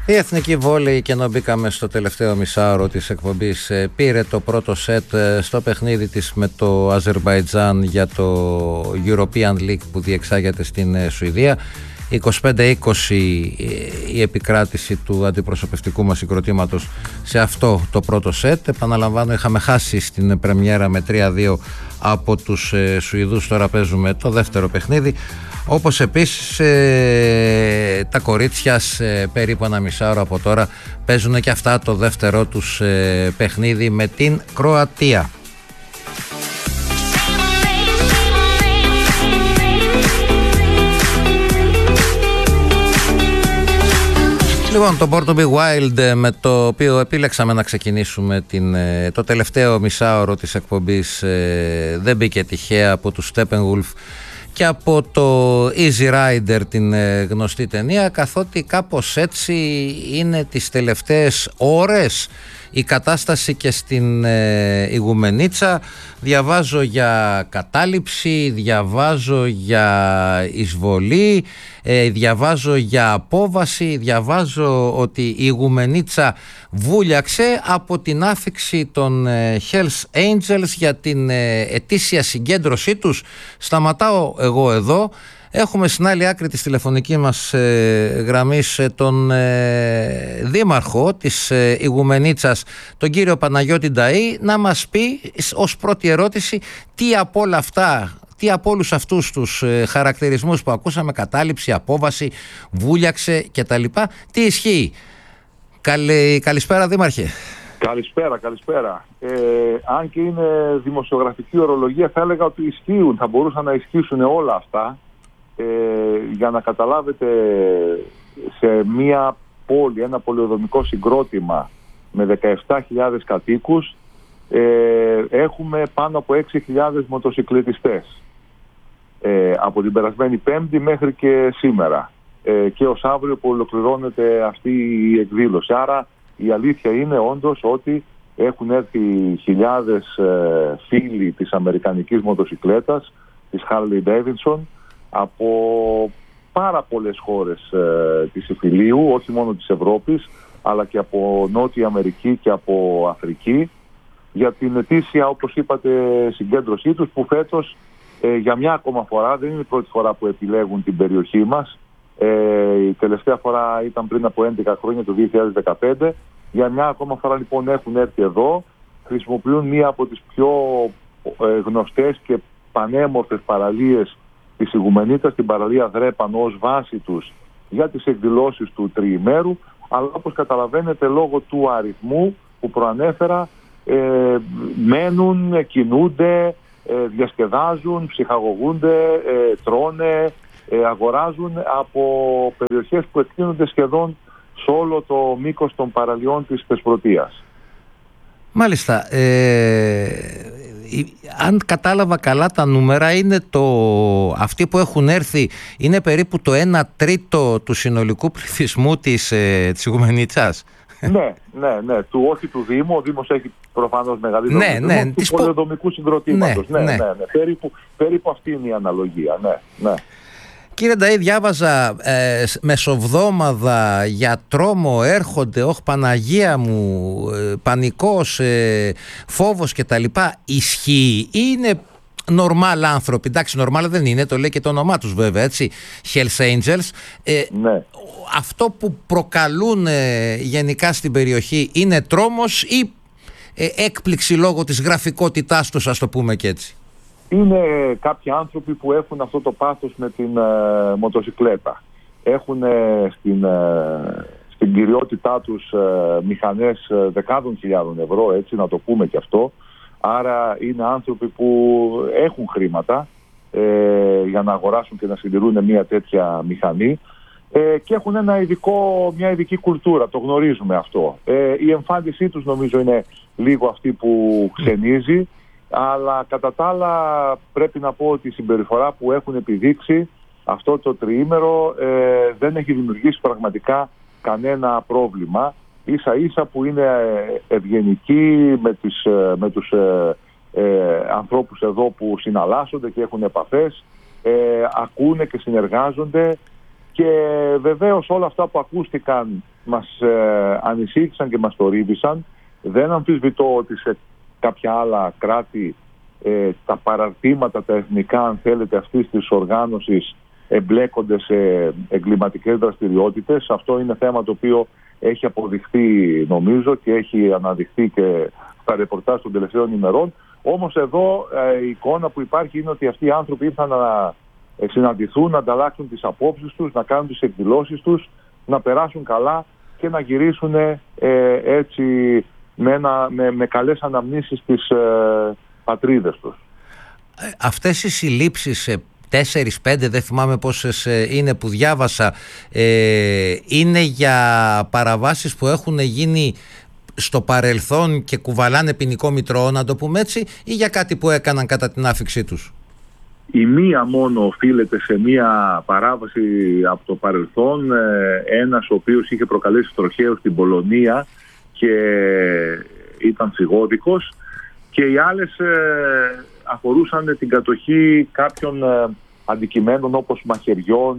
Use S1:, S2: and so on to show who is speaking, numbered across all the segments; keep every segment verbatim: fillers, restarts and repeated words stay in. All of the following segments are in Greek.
S1: Η Εθνική Βόλεϊ, και ενώ μπήκαμε στο τελευταίο μισάωρο της εκπομπής, πήρε το πρώτο σετ στο παιχνίδι της με το Αζερμπαϊτζάν για το European League που διεξάγεται στην Σουηδία. είκοσι πέντε είκοσι η επικράτηση του αντιπροσωπευτικού μας συγκροτήματος σε αυτό το πρώτο σετ. Επαναλαμβάνω, είχαμε χάσει στην πρεμιέρα με τρία δύο από τους ε, Σουηδούς. Τώρα παίζουμε το δεύτερο παιχνίδι, όπως επίσης ε, τα κορίτσια σε περίπου ένα μισάωρο από τώρα παίζουν και αυτά το δεύτερο τους ε, παιχνίδι με την Κροατία. Λοιπόν, το Born to be Wild, με το οποίο επίλεξαμε να ξεκινήσουμε την, το τελευταίο μισάωρο της εκπομπής, δεν μπήκε τυχαία από τους Steppenwolf και από το Easy Rider, την γνωστή ταινία, καθότι κάπως έτσι είναι τις τελευταίες ώρες η κατάσταση και στην ε, Ιγουμενίτσα. Διαβάζω για κατάληψη, διαβάζω για εισβολή, ε, διαβάζω για απόβαση, διαβάζω ότι η Ιγουμενίτσα βούλιαξε από την άφιξη των ε, Hells Angels για την ε, ετήσια συγκέντρωσή τους. Σταματάω εγώ εδώ. Έχουμε στην άλλη άκρη της τηλεφωνικής μας ε, γραμμής ε, τον ε, δήμαρχο της ε, Ιγουμενίτσας, τον κύριο Παναγιώτη Νταΐ, να μας πει ως πρώτη ερώτηση τι από όλα αυτά, τι από όλους αυτούς τους ε, χαρακτηρισμούς που ακούσαμε, κατάληψη, απόβαση, βούλιαξε κτλ, τι ισχύει. Καλη, καλησπέρα δήμαρχε.
S2: Καλησπέρα, καλησπέρα. Ε, αν και είναι δημοσιογραφική ορολογία, θα έλεγα ότι ισχύουν, θα μπορούσαν να ισχύσουν όλα αυτά. Ε, για να καταλάβετε, σε μια πόλη, ένα πολεοδομικό συγκρότημα με δεκαεπτά χιλιάδες κατοίκους, ε, έχουμε πάνω από έξι χιλιάδες μοτοσυκλετιστές ε, από την περασμένη Πέμπτη μέχρι και σήμερα ε, και ως αύριο που ολοκληρώνεται αυτή η εκδήλωση. Άρα η αλήθεια είναι όντως ότι έχουν έρθει χιλιάδες ε, φίλοι της αμερικανικής μοτοσυκλέτας, της Harley Davidson, από πάρα πολλές χώρες ε, της Ιφιλίου, όχι μόνο της Ευρώπης, αλλά και από Νότια Αμερική και από Αφρική, για την ετήσια, όπως είπατε, συγκέντρωσή τους, που φέτος ε, για μια ακόμα φορά, δεν είναι η πρώτη φορά που επιλέγουν την περιοχή μας, ε, η τελευταία φορά ήταν πριν από έντεκα χρόνια, το δύο χιλιάδες δεκαπέντε, για μια ακόμα φορά λοιπόν έχουν έρθει εδώ, χρησιμοποιούν μία από τις πιο ε, γνωστές και πανέμορφες παραλίες της Ιγουμενίτας, την παραλία Δρέπανο, ως βάση τους για τις εκδηλώσεις του τριημέρου, αλλά όπως καταλαβαίνετε, λόγω του αριθμού που προανέφερα, ε, μένουν, κινούνται, ε, διασκεδάζουν, ψυχαγωγούνται, ε, τρώνε, ε, αγοράζουν από περιοχές που εκτείνονται σχεδόν σε όλο το μήκος των παραλιών της Θεσπρωτείας.
S1: Μάλιστα. Ε... Αν κατάλαβα καλά τα νούμερα, είναι το, αυτοί που έχουν έρθει είναι περίπου το ένα τρίτο του συνολικού πληθυσμού της, ε, της Ιγουμενίτσας.
S2: Ναι, ναι, ναι, του, όχι του Δήμου, ο Δήμος έχει προφανώς μεγαλύτερο,
S1: ναι, ναι,
S2: του της πολεοδομικού συγκροτήματος.
S1: Ναι,
S2: ναι,
S1: ναι.
S2: ναι, ναι. Περίπου, περίπου αυτή είναι η αναλογία, ναι, ναι.
S1: Κύριε Νταΐ, διάβαζα ε, μεσοβδόμαδα για τρόμο, έρχονται, όχ Παναγία μου, ε, πανικός, ε, φόβος κτλ. Ισχύει ή είναι νορμάλ άνθρωποι? Εντάξει, νορμάλ δεν είναι, το λέει και το όνομά τους βέβαια, έτσι, Hells Angels. Ε,
S2: ναι.
S1: Αυτό που προκαλούν ε, γενικά στην περιοχή είναι τρόμος ή ε, έκπληξη λόγω της γραφικότητάς τους, ας το πούμε και έτσι?
S2: Είναι κάποιοι άνθρωποι που έχουν αυτό το πάθος με την ε, μοτοσυκλέτα. Έχουν ε, στην, ε, στην κυριότητά τους ε, μηχανές ε, δεκάδων χιλιάδων ευρώ, έτσι να το πούμε και αυτό. Άρα είναι άνθρωποι που έχουν χρήματα ε, για να αγοράσουν και να συντηρούν μια τέτοια μηχανή ε, και έχουν ένα ειδικό, μια ειδική κουλτούρα, το γνωρίζουμε αυτό. Ε, η εμφάνισή τους νομίζω είναι λίγο αυτή που ξενίζει. Αλλά κατά τα άλλα πρέπει να πω ότι η συμπεριφορά που έχουν επιδείξει αυτό το τριήμερο ε, δεν έχει δημιουργήσει πραγματικά κανένα πρόβλημα. Ίσα ίσα που είναι ευγενικοί με, τις, με τους ε, ε, ανθρώπους εδώ που συναλλάσσονται και έχουν επαφές, ε, ακούνε και συνεργάζονται, και βεβαίως όλα αυτά που ακούστηκαν μας ε, ανησύχησαν και μας θορύβησαν. Δεν αμφισβητώ ότι σε κάποια άλλα κράτη ε, τα παραρτήματα, τα εθνικά αν θέλετε αυτής της οργάνωσης εμπλέκονται σε εγκληματικές δραστηριότητες. Αυτό είναι θέμα το οποίο έχει αποδειχθεί νομίζω και έχει αναδειχθεί και στα ρεπορτάζ των τελευταίων ημερών. Όμως εδώ ε, η εικόνα που υπάρχει είναι ότι αυτοί οι άνθρωποι ήρθαν να ε, συναντηθούν, να ανταλλάξουν τις απόψεις τους, να κάνουν τις εκδηλώσεις τους, να περάσουν καλά και να γυρίσουν ε, έτσι με, ένα, με, με καλές αναμνήσεις στις ε, πατρίδες τους.
S1: Αυτές οι συλλήψεις, τέσσερις πέντε, δεν θυμάμαι πόσες είναι που διάβασα, ε, είναι για παραβάσεις που έχουν γίνει στο παρελθόν και κουβαλάνε ποινικό μητρό, να το πούμε έτσι, ή για κάτι που έκαναν κατά την άφιξή τους?
S2: Η μία μόνο οφείλεται σε μία παράβαση από το παρελθόν, ένας ο οποίος είχε προκαλέσει τροχαίους στην Πολωνία και ήταν φυγόδικος, και οι άλλες αφορούσαν την κατοχή κάποιων αντικειμένων όπως μαχαιριών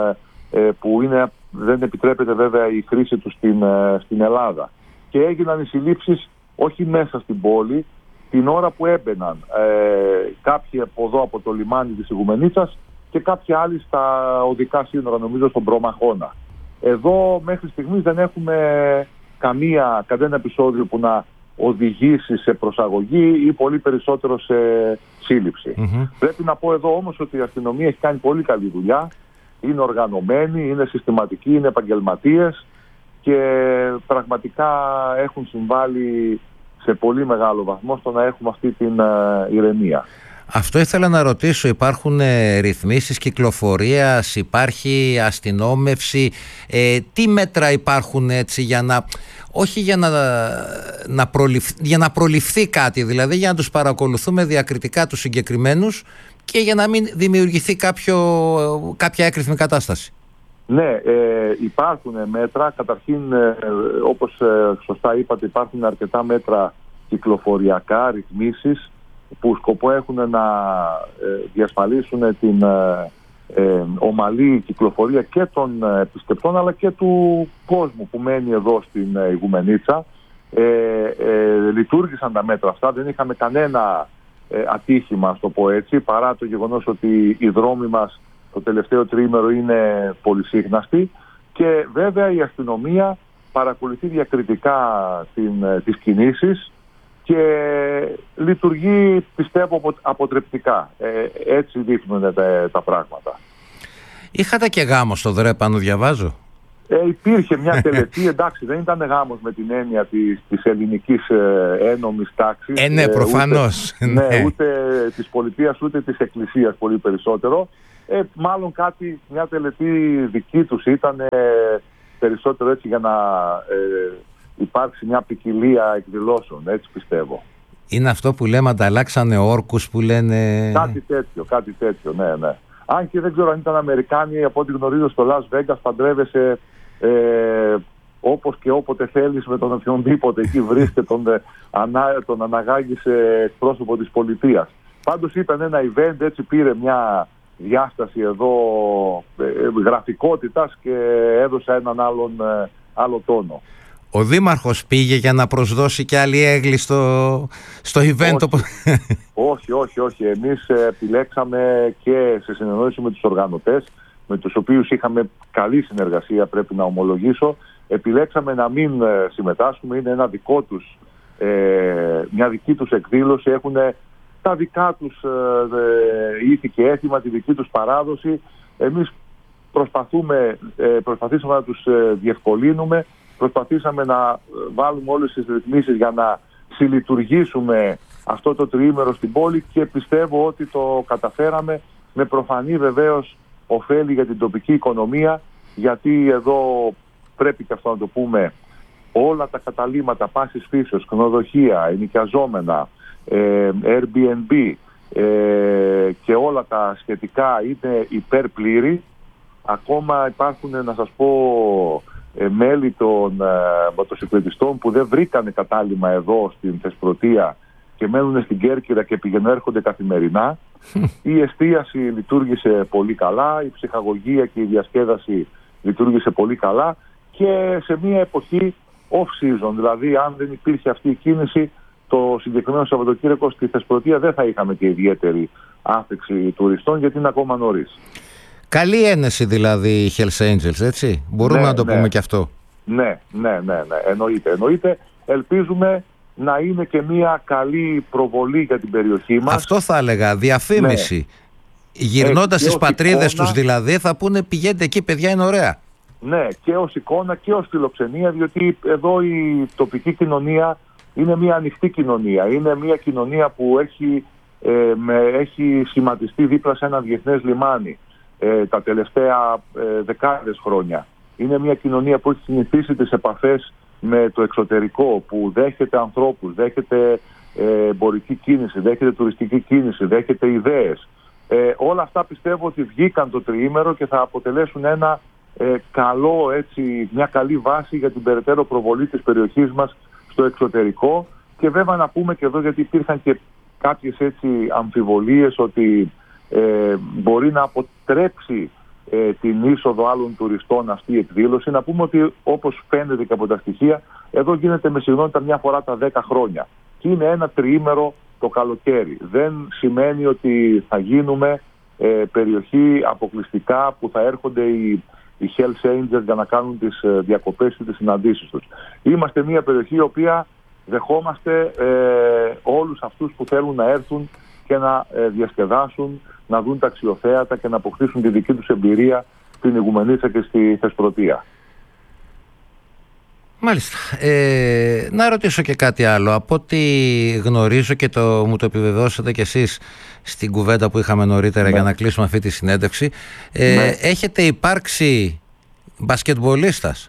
S2: που είναι, δεν επιτρέπεται βέβαια η χρήση τους στην, στην Ελλάδα. Και έγιναν οι συλλήψεις όχι μέσα στην πόλη, την ώρα που έμπαιναν ε, κάποιοι από εδώ από το λιμάνι της Ιγουμενίτσας και κάποιοι άλλοι στα οδικά σύνορα, νομίζω στον Προμαχώνα. Εδώ μέχρι στιγμής δεν έχουμε καμία, κανένα επεισόδιο που να οδηγήσει σε προσαγωγή ή πολύ περισσότερο σε σύλληψη. Mm-hmm. Πρέπει να πω εδώ όμως ότι η αστυνομία έχει κάνει πολύ καλή δουλειά, είναι οργανωμένη, είναι συστηματική, είναι επαγγελματίες και πραγματικά έχουν συμβάλει σε πολύ μεγάλο βαθμό στο να έχουμε αυτή την uh, ηρεμία.
S1: Αυτό ήθελα να ρωτήσω, υπάρχουν ε, ρυθμίσεις κυκλοφορίας, υπάρχει αστυνόμευση, ε, τι μέτρα υπάρχουν έτσι για να, όχι για να, να προληφ, για να προληφθεί κάτι, δηλαδή για να τους παρακολουθούμε διακριτικά τους συγκεκριμένους και για να μην δημιουργηθεί κάποιο, κάποια έκρηθμη κατάσταση?
S2: Ναι, ε, υπάρχουν μέτρα. Καταρχήν, ε, όπως ε, σωστά είπατε, υπάρχουν αρκετά μέτρα κυκλοφοριακά, ρυθμίσεις, που σκοπό έχουν να ε, διασφαλίσουν την ε, ε, ομαλή κυκλοφορία και των ε, επισκεπτών αλλά και του κόσμου που μένει εδώ στην ε, Ιγουμενίτσα. Ε, ε, λειτουργήσαν τα μέτρα αυτά, δεν είχαμε κανένα ε, ατύχημα, ας το πω έτσι, παρά το γεγονός ότι οι δρόμοι μας το τελευταίο τριήμερο είναι πολυσύχναστοι και βέβαια η αστυνομία παρακολουθεί διακριτικά την, τις κινήσεις και λειτουργεί, πιστεύω, αποτρεπτικά. Ε, έτσι δείχνουν τα, τα πράγματα.
S1: Είχατε και γάμο στο Δρέπανο, διαβάζω.
S2: Ε, υπήρχε μια τελετή, εντάξει, δεν ήταν γάμος με την έννοια της, της ελληνικής ε, ένομης τάξης.
S1: Ε, ναι, προφανώς.
S2: Ε, ούτε, ναι, ούτε της πολιτείας, ούτε της εκκλησίας, πολύ περισσότερο. Ε, μάλλον κάτι, μια τελετή δική τους ήταν, ε, περισσότερο έτσι για να ε, υπάρξει μια ποικιλία εκδηλώσεων, έτσι πιστεύω.
S1: Είναι αυτό που λέμε, ανταλλάξανε όρκους που λένε...
S2: Κάτι τέτοιο, κάτι τέτοιο, ναι, ναι. Αν και δεν ξέρω αν ήταν Αμερικάνοι, από ό,τι γνωρίζω στο Las Vegas παντρεύεσαι ε, όπως και όποτε θέλεις με τον οποιονδήποτε εκεί βρίσκεται, τον, ε, ανά, τον αναγάγεις ε, πρόσωπο της πολιτείας. Πάντως είπαν ένα event, έτσι πήρε μια διάσταση εδώ ε, γραφικότητας και έδωσε έναν άλλον, ε, άλλο τόνο.
S1: Ο Δήμαρχος πήγε για να προσδώσει και άλλη έγκλη στο, στο event?
S2: Όχι, όχι, όχι, όχι. Εμείς επιλέξαμε και σε συνεννόηση με τους οργανωτές, με τους οποίους είχαμε καλή συνεργασία, πρέπει να ομολογήσω, επιλέξαμε να μην συμμετάσχουμε. Είναι ένα δικό τους, ε, μια δική τους εκδήλωση, έχουν τα δικά τους ε, ήθη και έθιμα, τη δική τους παράδοση. Εμείς προσπαθούμε, ε, προσπαθήσαμε να τους ε, διευκολύνουμε. Προσπαθήσαμε να βάλουμε όλες τις ρυθμίσεις για να συλλειτουργήσουμε αυτό το τριήμερο στην πόλη και πιστεύω ότι το καταφέραμε με προφανή βεβαίως ωφέλη για την τοπική οικονομία, γιατί εδώ πρέπει και αυτό να το πούμε, όλα τα καταλύματα πάσης φύσεως, ξενοδοχεία, ενοικιαζόμενα, ε, Airbnb ε, και όλα τα σχετικά είναι υπερπλήρη. Ακόμα υπάρχουν, να σας πω, Ε, μέλη των ε, μοτοσυκλετιστών που δεν βρήκανε κατάλημα εδώ στην Θεσπρωτεία και μένουν στην Κέρκυρα και πηγαίνουν έρχονται καθημερινά. Η εστίαση λειτουργήσε πολύ καλά, η ψυχαγωγία και η διασκέδαση λειτουργήσε πολύ καλά και σε μια εποχή off-season. Δηλαδή, αν δεν υπήρχε αυτή η κίνηση, το συγκεκριμένο Σαββατοκύριακο στη Θεσπρωτεία δεν θα είχαμε και ιδιαίτερη άφηξη τουριστών, γιατί είναι ακόμα νωρίς.
S1: Καλή ένεση δηλαδή οι Hells Angels, έτσι. Μπορούμε ναι, να το ναι. πούμε και αυτό.
S2: Ναι, ναι, ναι, ναι. Εννοείται, εννοείται. Ελπίζουμε να είναι και μια καλή προβολή για την περιοχή μας.
S1: Αυτό θα έλεγα, διαφήμιση. Ναι. Γυρνώντας στις πατρίδες εικόνα, τους δηλαδή, θα πούνε πηγαίνετε εκεί, παιδιά, είναι ωραία.
S2: Ναι, και ως εικόνα και ως φιλοξενία, διότι εδώ η τοπική κοινωνία είναι μια ανοιχτή κοινωνία. Είναι μια κοινωνία που έχει, ε, με, έχει σχηματιστεί δίπλα σε ένα διεθνές λιμάνι ε, τα τελευταία ε, δεκάδες χρόνια. Είναι μια κοινωνία που έχει συνηθίσει τις επαφές με το εξωτερικό, που δέχεται ανθρώπους, δέχεται ε, εμπορική κίνηση, δέχεται τουριστική κίνηση, δέχεται ιδέες. Ε, όλα αυτά πιστεύω ότι βγήκαν το τριήμερο και θα αποτελέσουν ένα ε, καλό, έτσι, μια καλή βάση για την περαιτέρω προβολή της περιοχής μας στο εξωτερικό. Και βέβαια να πούμε και εδώ, γιατί υπήρχαν και κάποιες έτσι αμφιβολίες ότι ε, μπορεί να αποτρέψει ε, την είσοδο άλλων τουριστών αυτή η εκδήλωση, να πούμε ότι όπως φαίνεται και από τα στοιχεία, εδώ γίνεται με συγνώμητα μια φορά τα δέκα χρόνια και είναι ένα τριήμερο το καλοκαίρι. Δεν σημαίνει ότι θα γίνουμε ε, περιοχή αποκλειστικά που θα έρχονται οι, οι Hells Angels για να κάνουν τις ε, διακοπές και τις συναντήσεις τους. Είμαστε μια περιοχή η οποία δεχόμαστε ε, όλους αυτούς που θέλουν να έρθουν και να ε, διασκεδάσουν, να δουν τα αξιοθέατα και να αποκτήσουν τη δική τους εμπειρία στην Ιγουμενίτσα και στη Θεσπρωτεία.
S1: Μάλιστα. Ε, να ρωτήσω και κάτι άλλο. Από ό,τι γνωρίζω και το, μου το επιβεβαιώσατε κι εσείς στην κουβέντα που είχαμε νωρίτερα, ναι, για να κλείσουμε αυτή τη συνέντευξη, ε, ναι, έχετε υπάρξει μπασκετμπολίστας?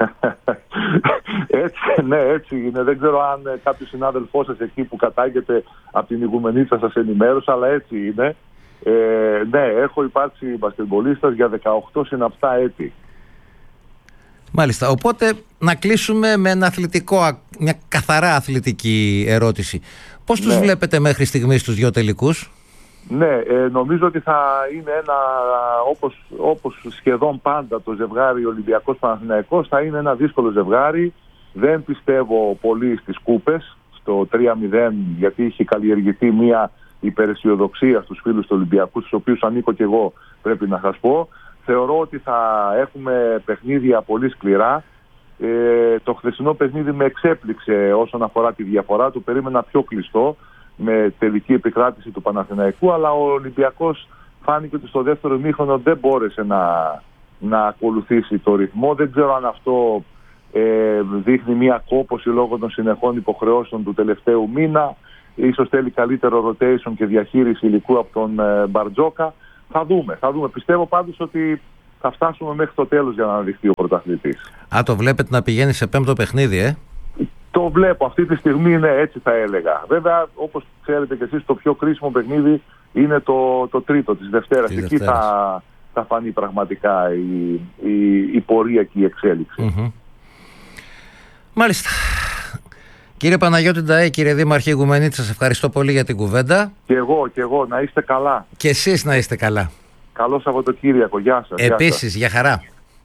S2: Έτσι, ναι, έτσι είναι. Δεν ξέρω αν κάποιος συνάδελφός σας εκεί που κατάγεται από την Ιγουμενίτσα σας ενημέρωσε, αλλά έτσι είναι. Ε, ναι, έχω υπάρξει μπασκετμπολίστας για δεκαοκτώ συναπτά έτη.
S1: Μάλιστα. Οπότε να κλείσουμε με ένα αθλητικό, μια καθαρά αθλητική ερώτηση. Πώς τους, ναι, βλέπετε μέχρι στιγμής τους δυο τελικούς?
S2: Ναι, ε, νομίζω ότι θα είναι ένα, όπως, όπως σχεδόν πάντα το ζευγάρι Ολυμπιακός Παναθηναϊκός, θα είναι ένα δύσκολο ζευγάρι. Δεν πιστεύω πολύ στις κούπες, στο τρία μηδέν, γιατί είχε καλλιεργηθεί μια υπεραισιοδοξία στους φίλους του Ολυμπιακού, στους οποίους ανήκω και εγώ, πρέπει να σας πω. Θεωρώ ότι θα έχουμε παιχνίδια πολύ σκληρά. Ε, το χθεσινό παιχνίδι με εξέπληξε όσον αφορά τη διαφορά. Το περίμενα πιο κλειστό, με τελική επικράτηση του Παναθηναϊκού, αλλά ο Ολυμπιακός φάνηκε ότι στο δεύτερο ημίχρονο δεν μπόρεσε να, να ακολουθήσει το ρυθμό. Δεν ξέρω αν αυτό ε, δείχνει μια κόπωση λόγω των συνεχών υποχρεώσεων του τελευταίου μήνα. Ίσως θέλει καλύτερο rotation και διαχείριση υλικού από τον ε, Μπαρτζόκα. Θα δούμε, θα δούμε. Πιστεύω πάντως ότι θα φτάσουμε μέχρι το τέλος για να αναδειχθεί ο πρωταθλητής.
S1: Α, το βλέπετε να πηγαίνει σε πέμπτο παιχνίδι, ε?
S2: Το βλέπω. Αυτή τη στιγμή είναι έτσι, θα έλεγα. Βέβαια, όπως ξέρετε και εσείς, το πιο κρίσιμο παιχνίδι είναι το, το τρίτο της Δευτέρας. Εκεί θα, θα φανεί πραγματικά η, η, η πορεία και η εξέλιξη.
S1: Mm-hmm. Μάλιστα. Κύριε Παναγιώτη Νταέ, κύριε Δήμαρχε Ιγουμενίτσα, σας ευχαριστώ πολύ για την κουβέντα.
S2: Και εγώ, και εγώ. Να είστε καλά.
S1: Και εσείς να είστε καλά.
S2: Καλό Σαββατοκύριακο. Γεια σας.
S1: Επίσης, για χαρά.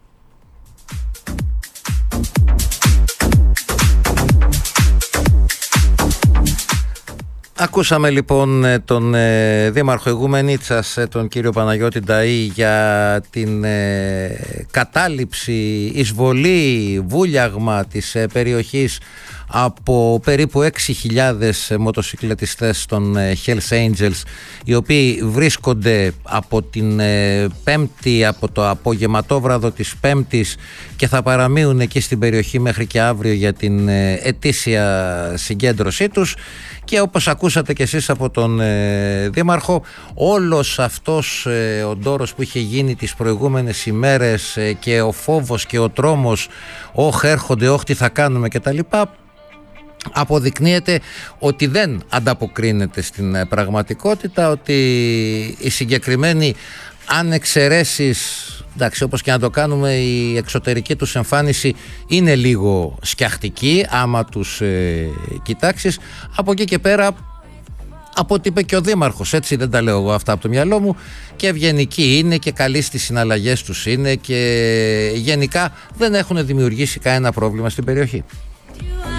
S1: Ακούσαμε λοιπόν τον ε, Δήμαρχο Ιγουμενίτσας, ε, τον κύριο Παναγιώτη Νταή, για την ε, κατάληψη, εισβολή, βούλιαγμα της ε, περιοχής από περίπου έξι χιλιάδες μοτοσυκλετιστές των ε, Hells Angels, οι οποίοι βρίσκονται από την ε, Πέμπτη, από το απογευματόβραδο της Πέμπτης, και θα παραμείνουν εκεί στην περιοχή μέχρι και αύριο για την ε, ετήσια συγκέντρωσή τους. Και όπως ακούσατε και εσείς από τον ε, Δήμαρχο, όλος αυτός ε, ο ντόρος που είχε γίνει τις προηγούμενες ημέρες ε, και ο φόβος και ο τρόμος, όχ έρχονται, όχ τι θα κάνουμε κτλ, αποδεικνύεται ότι δεν ανταποκρίνεται στην ε, πραγματικότητα, ότι οι συγκεκριμένοι, αν εξαιρέσεις, εντάξει, όπως και να το κάνουμε, η εξωτερική τους εμφάνιση είναι λίγο σκιαχτική άμα τους ε, κοιτάξεις. Από εκεί και πέρα από ό,τι είπε και ο Δήμαρχος, έτσι δεν τα λέω εγώ αυτά από το μυαλό μου, και ευγενικοί είναι και καλοί στις συναλλαγές τους είναι και γενικά δεν έχουν δημιουργήσει κανένα πρόβλημα στην περιοχή.